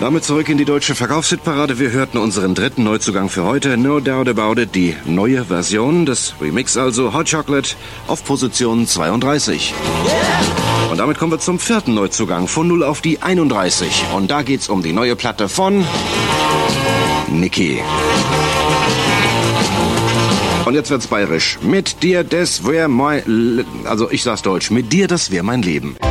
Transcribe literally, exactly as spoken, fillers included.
Damit zurück in die deutsche Verkaufshitparade. Wir hörten unseren dritten Neuzugang für heute, No Doubt About It, die neue Version des Remix, also Hot Chocolate, auf Position zweiunddreißig. Und damit kommen wir zum vierten Neuzugang, von null auf die einunddreißig. Und da geht's um die neue Platte von Niki. Und jetzt wird's bayerisch. Mit dir, das wär mein... Also ich sag's deutsch. Mit dir, das wär mein Leben.